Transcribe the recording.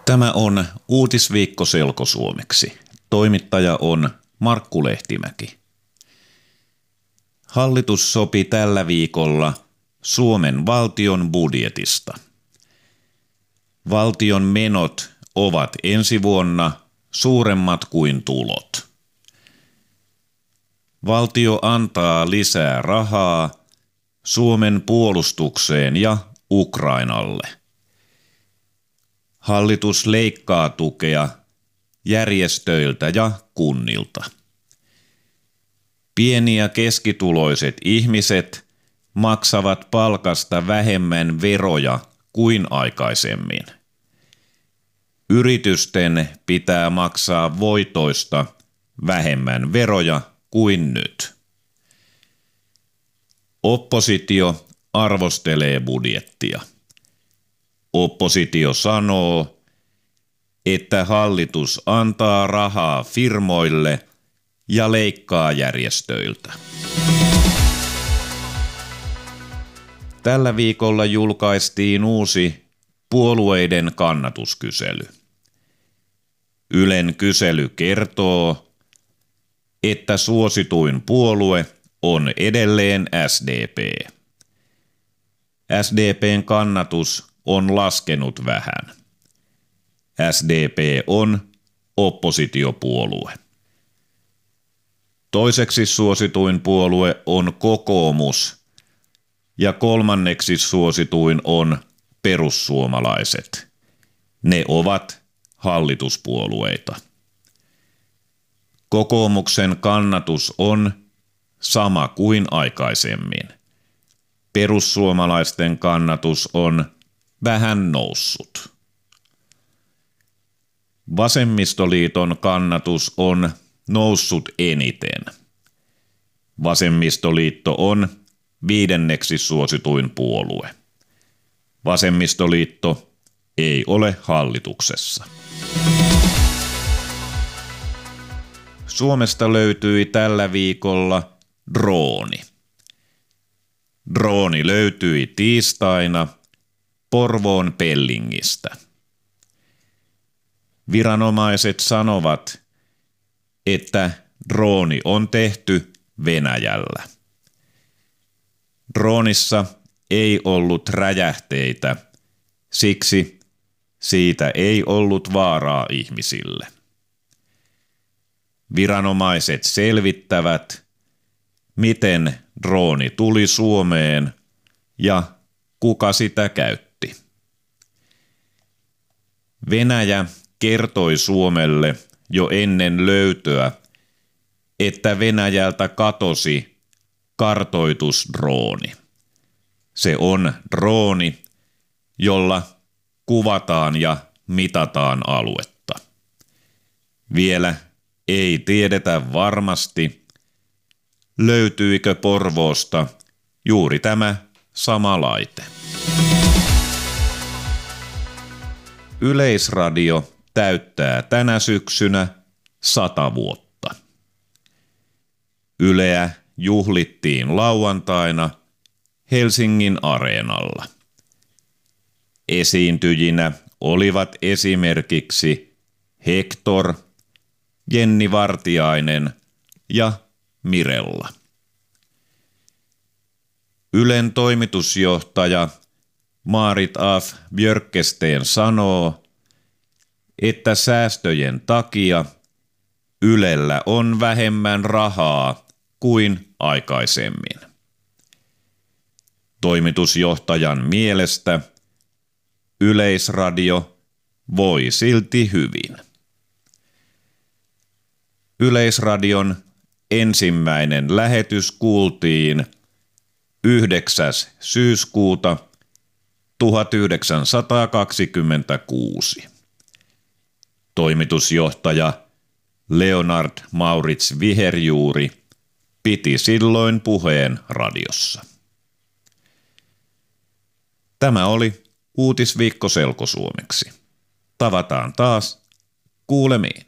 Tämä on Uutisviikko selkosuomeksi. Toimittaja on Markku Lehtimäki. Hallitus sopi tällä viikolla Suomen valtion budjetista. Valtion menot ovat ensi vuonna suuremmat kuin tulot. Valtio antaa lisää rahaa Suomen puolustukseen ja Ukrainalle. Hallitus leikkaa tukea järjestöiltä ja kunnilta. Pieni- ja keskituloiset ihmiset maksavat palkasta vähemmän veroja kuin aikaisemmin. Yritysten pitää maksaa voitoista vähemmän veroja kuin nyt. Oppositio arvostelee budjettia. Oppositio sanoo, että hallitus antaa rahaa firmoille ja leikkaa järjestöiltä. Tällä viikolla julkaistiin uusi puolueiden kannatuskysely. Ylen kysely kertoo, että suosituin puolue on edelleen SDP. SDP:n kannatus on laskenut vähän. SDP on oppositiopuolue. Toiseksi suosituin puolue on kokoomus ja kolmanneksi suosituin on perussuomalaiset. Ne ovat hallituspuolueita. Kokoomuksen kannatus on sama kuin aikaisemmin. Perussuomalaisten kannatus on vähän noussut. Vasemmistoliiton kannatus on noussut eniten. Vasemmistoliitto on viidenneksi suosituin puolue. Vasemmistoliitto ei ole hallituksessa. Suomesta löytyi tällä viikolla drooni. Drooni löytyi tiistaina Porvoon Pellingistä. Viranomaiset sanovat, että drooni on tehty Venäjällä. Droonissa ei ollut räjähteitä, siksi siitä ei ollut vaaraa ihmisille. Viranomaiset selvittävät, miten drooni tuli Suomeen ja kuka sitä käytti. Venäjä kertoi Suomelle jo ennen löytöä, että Venäjältä katosi kartoitusdrooni. Se on drooni, jolla kuvataan ja mitataan aluetta. Vielä ei tiedetä varmasti, löytyikö Porvoosta juuri tämä sama laite. Yleisradio täyttää tänä syksynä 100 vuotta. Yleä juhlittiin lauantaina Helsingin Areenalla. Esiintyjinä olivat esimerkiksi Hector, Jenni Vartiainen ja Mirella. Ylen toimitusjohtaja Maarit af Björkesteen sanoo, että säästöjen takia Ylellä on vähemmän rahaa kuin aikaisemmin. Toimitusjohtajan mielestä Yleisradio voi silti hyvin. Yleisradion ensimmäinen lähetys kuultiin 9. syyskuuta 1926. Toimitusjohtaja Leonard Maurits Viherjuuri piti silloin puheen radiossa. Tämä oli Uutisviikko selkosuomeksi. Tavataan taas. Kuulemiin.